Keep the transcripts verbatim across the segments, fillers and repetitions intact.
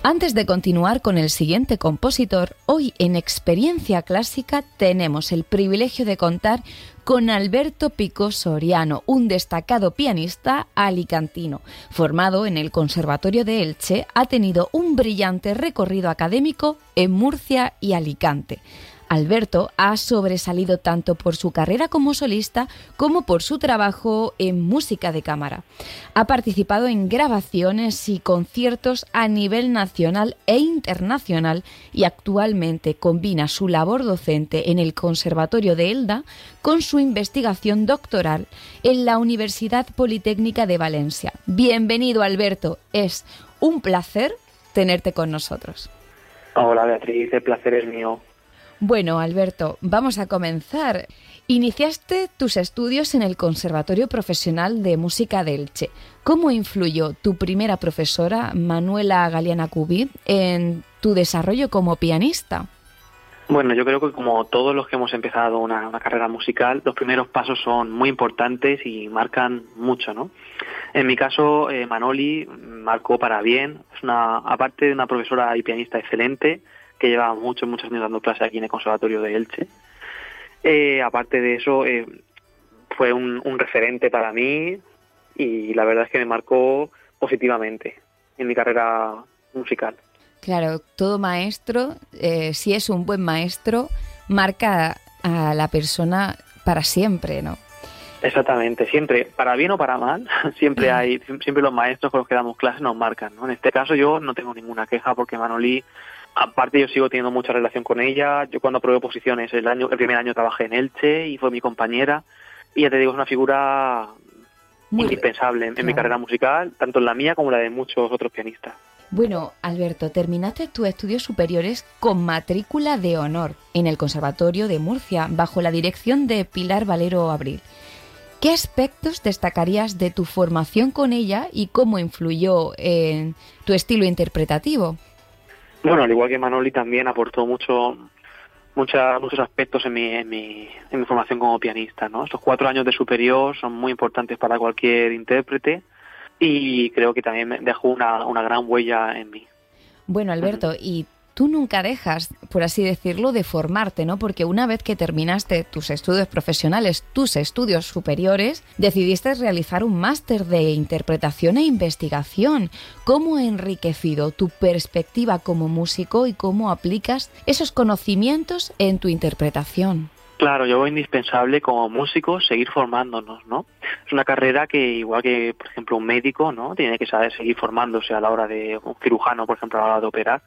Antes de continuar con el siguiente compositor, hoy en Experiencia Clásica tenemos el privilegio de contar con Alberto Picó Soriano, un destacado pianista alicantino. Formado en el Conservatorio de Elche, ha tenido un brillante recorrido académico en Murcia y Alicante. Alberto ha sobresalido tanto por su carrera como solista como por su trabajo en música de cámara. Ha participado en grabaciones y conciertos a nivel nacional e internacional y actualmente combina su labor docente en el Conservatorio de Elda con su investigación doctoral en la Universidad Politécnica de Valencia. Bienvenido, Alberto. Es un placer tenerte con nosotros. Hola, Beatriz. El placer es mío. Bueno, Alberto, vamos a comenzar. Iniciaste tus estudios en el Conservatorio Profesional de Música de Elche. ¿Cómo influyó tu primera profesora, Manuela Galeana Cubí, en tu desarrollo como pianista? Bueno, yo creo que como todos los que hemos empezado una, una carrera musical, los primeros pasos son muy importantes y marcan mucho, ¿no? En mi caso, eh, Manoli marcó para bien. Es una, aparte de una profesora y pianista excelente, que lleva muchos, muchos años dando clases aquí en el Conservatorio de Elche. Eh, aparte de eso, eh, fue un, un referente para mí y la verdad es que me marcó positivamente en mi carrera musical. Claro, todo maestro, eh, si es un buen maestro, marca a la persona para siempre, ¿no? Exactamente, siempre, para bien o para mal, siempre hay, siempre los maestros con los que damos clases nos marcan, ¿no? En este caso yo no tengo ninguna queja porque Manoli, aparte yo sigo teniendo mucha relación con ella. Yo cuando aprobé oposiciones el año, el primer año trabajé en Elche y fue mi compañera. Y ya te digo, es una figura muy indispensable en, claro. en mi carrera musical, tanto en la mía como la de muchos otros pianistas. Bueno, Alberto, terminaste tus estudios superiores con matrícula de honor en el Conservatorio de Murcia, bajo la dirección de Pilar Valero Abril. ¿Qué aspectos destacarías de tu formación con ella y cómo influyó en tu estilo interpretativo? Bueno, al igual que Manoli, también aportó mucho, mucha, muchos aspectos en mi, en, mi, en mi formación como pianista, ¿no? Estos cuatro años de superior son muy importantes para cualquier intérprete y creo que también me dejó una, una gran huella en mí. Bueno, Alberto, uh-huh. y tú nunca dejas, por así decirlo, de formarte, ¿no? Porque una vez que terminaste tus estudios profesionales, tus estudios superiores, decidiste realizar un máster de interpretación e investigación. ¿Cómo ha enriquecido tu perspectiva como músico y cómo aplicas esos conocimientos en tu interpretación? Claro, yo veo indispensable como músico seguir formándonos, ¿no? Es una carrera que, igual que, por ejemplo, un médico, ¿no? Tiene que saber seguir formándose a la hora de, un cirujano, por ejemplo, a la hora de operar.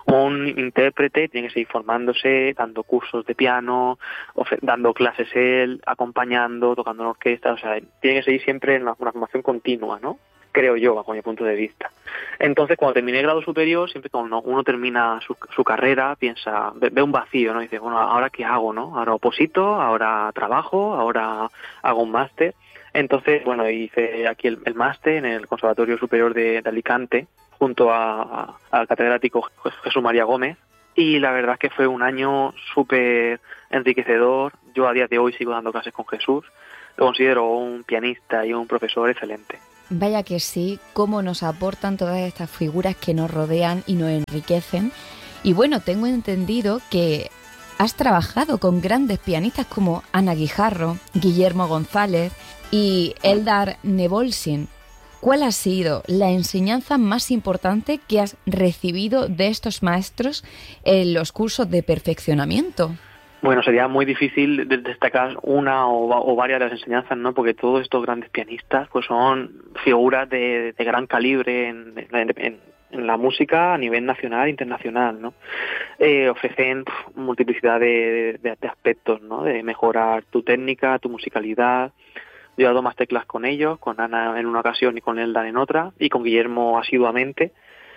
Un intérprete tiene que seguir formándose, dando cursos de piano, dando clases él, acompañando, tocando en orquesta, o sea, tiene que seguir siempre en una, una formación continua, ¿no? Creo yo, bajo mi punto de vista. Entonces, cuando terminé el grado superior, siempre cuando uno termina su, su carrera, piensa, ve, ve un vacío, ¿no? Y dice, bueno, ¿ahora qué hago, no? Ahora oposito, ahora trabajo, ahora hago un máster. Entonces, bueno, hice aquí el, el máster en el Conservatorio Superior de, de Alicante, junto a, a, al catedrático Jesús María Gómez, y la verdad es que fue un año súper enriquecedor. Yo a día de hoy sigo dando clases con Jesús, lo considero un pianista y un profesor excelente. Vaya que sí, cómo nos aportan todas estas figuras que nos rodean y nos enriquecen. Y bueno, tengo entendido que has trabajado con grandes pianistas como Ana Guijarro, Guillermo González y Eldar Nebolsin. ¿Cuál ha sido la enseñanza más importante que has recibido de estos maestros en los cursos de perfeccionamiento? Bueno, sería muy difícil destacar una o, o varias de las enseñanzas, ¿no? Porque todos estos grandes pianistas pues son figuras de, de gran calibre en, en, en la música a nivel nacional e internacional, ¿no? Eh, ofrecen pff, multiplicidad de, de, de aspectos, ¿no? De mejorar tu técnica, tu musicalidad. Yo he dado más teclas con ellos, con Ana en una ocasión y con Eldar en otra, y con Guillermo asiduamente.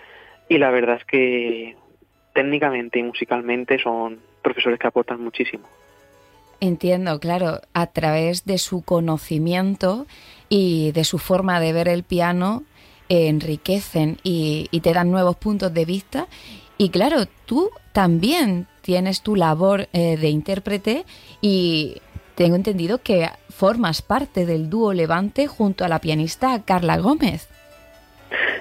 Y la verdad es que técnicamente y musicalmente son profesores que aportan muchísimo. Entiendo, claro, a través de su conocimiento y de su forma de ver el piano eh, enriquecen y, y te dan nuevos puntos de vista. Y claro, tú también tienes tu labor eh, de intérprete y tengo entendido que formas parte del dúo Levante junto a la pianista Carla Gómez.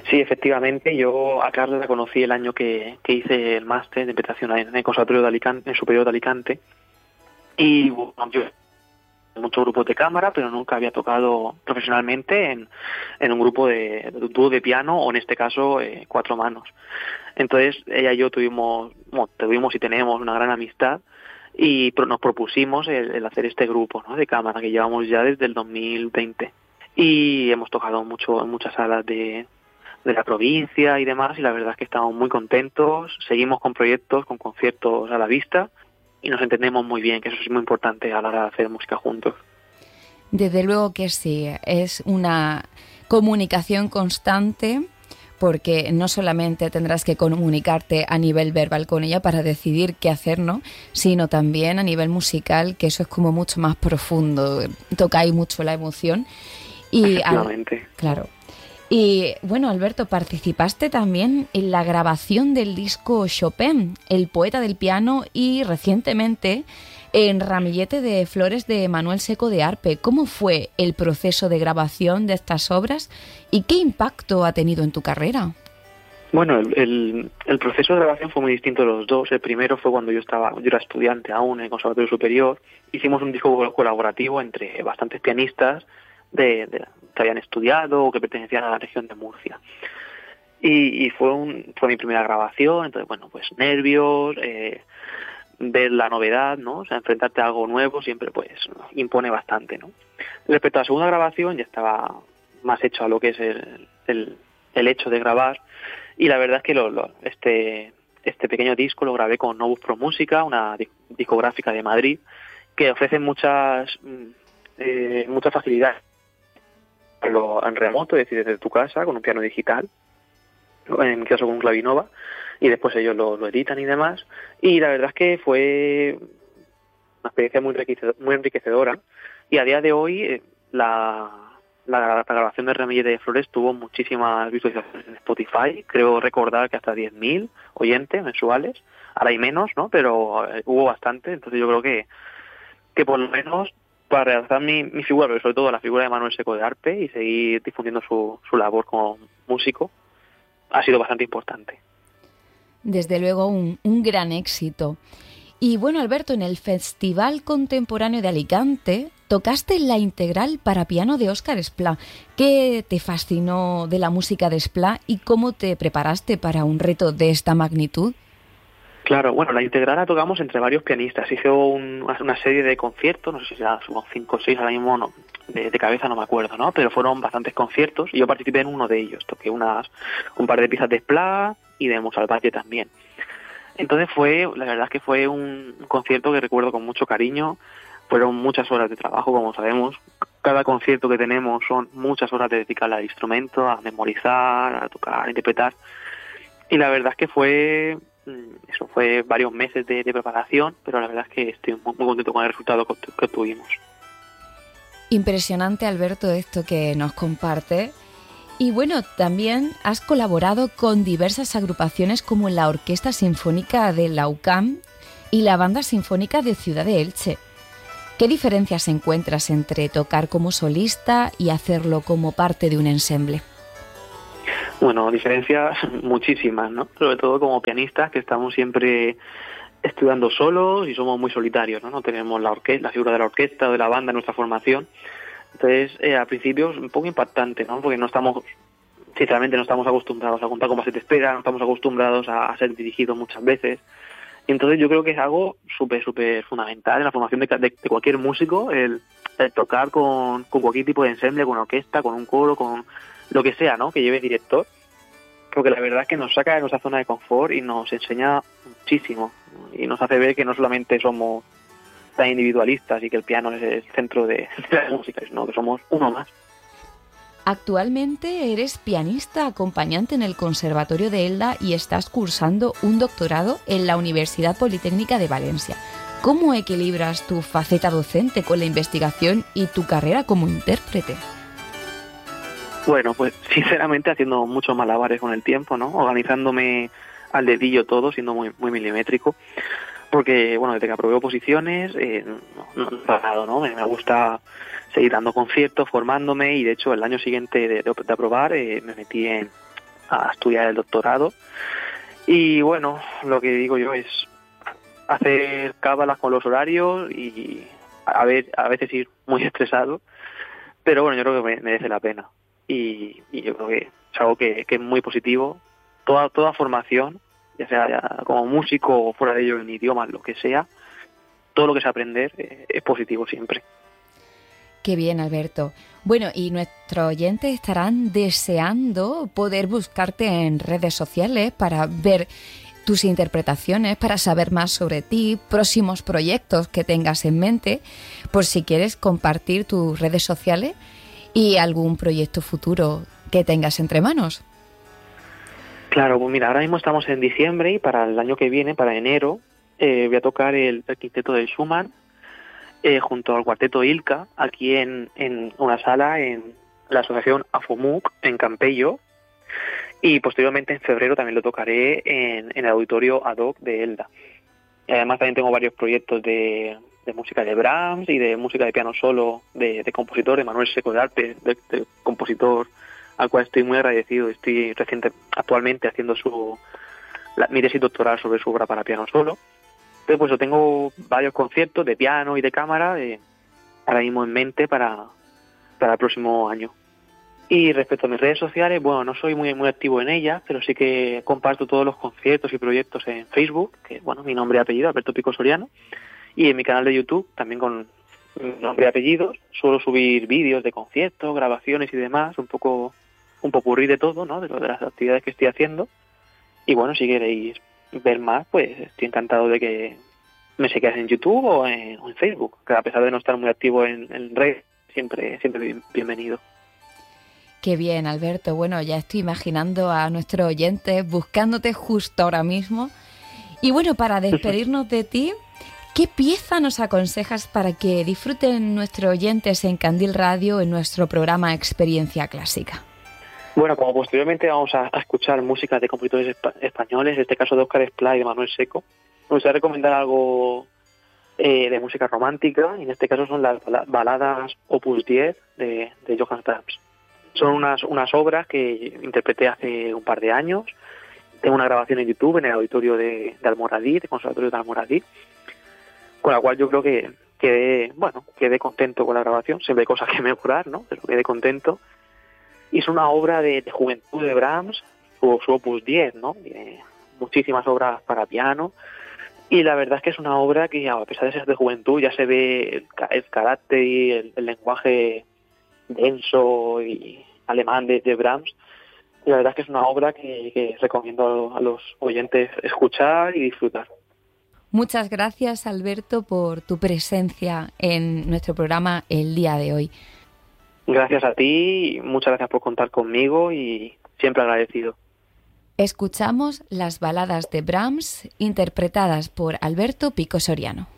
Sí, efectivamente, yo a Carla la conocí el año que, que hice el máster de interpretación en el Conservatorio de Alicante, en Superior de Alicante, y bueno, yo en muchos grupos de cámara, pero nunca había tocado profesionalmente en, en un grupo de, de dúo de piano, o en este caso eh, cuatro manos. Entonces ella y yo tuvimos, bueno, tuvimos y tenemos una gran amistad, y pro, nos propusimos el, el hacer este grupo, ¿no?, de cámara que llevamos ya desde el dos mil veinte, y hemos tocado mucho en muchas salas de, de la provincia y demás, y la verdad es que estamos muy contentos, seguimos con proyectos, con conciertos a la vista, y nos entendemos muy bien, que eso es muy importante a la hora de hacer música juntos. Desde luego que sí, es una comunicación constante, porque no solamente tendrás que comunicarte a nivel verbal con ella para decidir qué hacer, ¿no?, sino también a nivel musical, que eso es como mucho más profundo, toca ahí mucho la emoción. Y Efectivamente. Al, claro. Y bueno, Alberto, participaste también en la grabación del disco Chopin, El poeta del piano, y recientemente en Ramillete de flores de Manuel Seco de Arpe. ¿Cómo fue el proceso de grabación de estas obras y qué impacto ha tenido en tu carrera? Bueno, el, el, el proceso de grabación fue muy distinto de los dos. El primero fue cuando yo estaba, yo era estudiante aún en el Conservatorio Superior. Hicimos un disco colaborativo entre bastantes pianistas de, de que habían estudiado o que pertenecían a la región de Murcia. Y, y fue un fue mi primera grabación, entonces bueno, pues nervios, eh, ver la novedad, ¿no? O sea, enfrentarte a algo nuevo siempre pues impone bastante, ¿no? Respecto a la segunda grabación ya estaba más hecho a lo que es el, el, el hecho de grabar, y la verdad es que lo, lo, este este pequeño disco lo grabé con Novus Pro Música, una discográfica de Madrid, que ofrece muchas eh, muchas facilidades en remoto, es decir, desde tu casa, con un piano digital, en mi caso con un Clavinova, y después ellos lo, lo editan y demás, y la verdad es que fue una experiencia muy enriquecedora, muy enriquecedora, y a día de hoy eh, la, la, la grabación de Ramillete de Flores tuvo muchísimas visualizaciones en Spotify, creo recordar que hasta diez mil oyentes mensuales, ahora hay menos, ¿no?, pero eh, hubo bastante, entonces yo creo que, que por lo menos para realzar mi, mi figura, pero sobre todo la figura de Manuel Seco de Arpe, y seguir difundiendo su, su labor como músico, ha sido bastante importante. Desde luego un, un gran éxito. Y bueno, Alberto, en el Festival Contemporáneo de Alicante tocaste la integral para piano de Óscar Esplá. ¿Qué te fascinó de la música de Esplá y cómo te preparaste para un reto de esta magnitud? Claro, bueno, la integral la tocamos entre varios pianistas. Hizo un, una serie de conciertos, no sé si será unos cinco o seis ahora mismo, no, de, de cabeza no me acuerdo, ¿no? Pero fueron bastantes conciertos y yo participé en uno de ellos. Toqué unas un par de piezas de Esplá y de Monsalvatge también. Entonces fue, la verdad es que fue un concierto que recuerdo con mucho cariño. Fueron muchas horas de trabajo, como sabemos. Cada concierto que tenemos son muchas horas de dedicarle al instrumento, a memorizar, a tocar, a interpretar. Y la verdad es que fue... eso fue varios meses de, de preparación, pero la verdad es que estoy muy, muy contento con el resultado que, que obtuvimos. Impresionante, Alberto, esto que nos comparte. Y bueno, también has colaborado con diversas agrupaciones como la Orquesta Sinfónica de la U C A M y la Banda Sinfónica de Ciudad de Elche. ¿Qué diferencias encuentras entre tocar como solista y hacerlo como parte de un ensemble? Bueno, diferencias muchísimas, ¿no? Sobre todo como pianistas, que estamos siempre estudiando solos y somos muy solitarios, ¿no? No tenemos la orquesta, la figura de la orquesta o de la banda en nuestra formación. Entonces, eh, al principio es un poco impactante, ¿no? Porque no estamos, sinceramente, no estamos acostumbrados a contar con se te espera, no estamos acostumbrados a, a ser dirigidos muchas veces. Y entonces yo creo que es algo súper, súper fundamental en la formación de, de, de cualquier músico, el, el tocar con, con cualquier tipo de ensemble, con orquesta, con un coro, con lo que sea, ¿no?, que lleve director, porque la verdad es que nos saca de nuestra zona de confort y nos enseña muchísimo, y nos hace ver que no solamente somos tan individualistas y que el piano es el centro de, de la música, sino que somos uno más. Actualmente eres pianista acompañante en el Conservatorio de Elda y estás cursando un doctorado en la Universidad Politécnica de Valencia. ¿Cómo equilibras tu faceta docente con la investigación y tu carrera como intérprete? Bueno, pues sinceramente haciendo muchos malabares con el tiempo, ¿no? Organizándome al dedillo todo, siendo muy muy milimétrico, porque, bueno, desde que aprobé oposiciones, eh, no, no he parado, ¿no? Me, me gusta seguir dando conciertos, formándome, y de hecho el año siguiente de, de, de aprobar eh, me metí en, a estudiar el doctorado. Y bueno, lo que digo yo es hacer cábalas con los horarios y a, ver, a veces ir muy estresado, pero bueno, yo creo que merece la pena. Y, y yo creo que es algo que, que es muy positivo. Toda, toda formación, ya sea ya como músico o fuera de ello en idiomas, lo que sea, todo lo que es aprender eh, es positivo siempre. Qué bien, Alberto. Bueno, y nuestros oyentes estarán deseando poder buscarte en redes sociales para ver tus interpretaciones, para saber más sobre ti, próximos proyectos que tengas en mente, por si quieres compartir tus redes sociales y algún proyecto futuro que tengas entre manos. Claro, pues mira, ahora mismo estamos en diciembre y para el año que viene, para enero, eh, voy a tocar el, el quinteto de Schumann eh, junto al cuarteto Ilka, aquí en, en una sala en la asociación AFOMUC en Campello, y posteriormente en febrero también lo tocaré en, en el auditorio ad hoc de Elda. Y además también tengo varios proyectos de, de música de Brahms y de música de piano solo de, de compositor, de Manuel Seco de Arte, de, de compositor al cual estoy muy agradecido. Estoy reciente, actualmente haciendo su la, mi tesis doctoral sobre su obra para piano solo. Entonces, pues yo tengo varios conciertos de piano y de cámara eh, ahora mismo en mente para, para el próximo año. Y respecto a mis redes sociales, bueno, no soy muy muy activo en ellas, pero sí que comparto todos los conciertos y proyectos en Facebook, que bueno, mi nombre y apellido, Alberto Pico Soriano, y en mi canal de YouTube, también con mi nombre y apellido. Suelo subir vídeos de conciertos, grabaciones y demás, un poco un popurrí de todo, ¿no? De, lo, de las actividades que estoy haciendo. Y bueno, si queréis ver más, pues estoy encantado de que me sigáis en YouTube o en, o en Facebook, que a pesar de no estar muy activo en, en redes, siempre, siempre bien, bienvenido. Qué bien, Alberto. Bueno, ya estoy imaginando a nuestros oyentes buscándote justo ahora mismo. Y bueno, para despedirnos de ti, ¿qué pieza nos aconsejas para que disfruten nuestros oyentes en Candil Radio en nuestro programa Experiencia Clásica? Bueno, como posteriormente vamos a, a escuchar música de compositores espa- españoles, en este caso de Óscar Esplá y de Manuel Seco, me gustaría recomendar algo eh, de música romántica, y en este caso son las baladas Opus diez de, de Johann Brahms. Son unas, unas obras que interpreté hace un par de años. Tengo una grabación en YouTube en el auditorio de, de Almoradí, de Conservatorio de Almoradí, con la cual yo creo que quedé, bueno, quedé contento con la grabación. Siempre hay cosas que mejorar, ¿no? Pero quedé contento. Y es una obra de, de juventud de Brahms, su, su Opus diez, ¿no? Tiene muchísimas obras para piano. Y la verdad es que es una obra que, a pesar de ser de juventud, ya se ve el, el carácter y el, el lenguaje denso y alemán de, de Brahms. Y la verdad es que es una obra que, que recomiendo a los oyentes escuchar y disfrutar. Muchas gracias, Alberto, por tu presencia en nuestro programa el día de hoy. Gracias a ti, muchas gracias por contar conmigo y siempre agradecido. Escuchamos las baladas de Brahms interpretadas por Alberto Pico Soriano.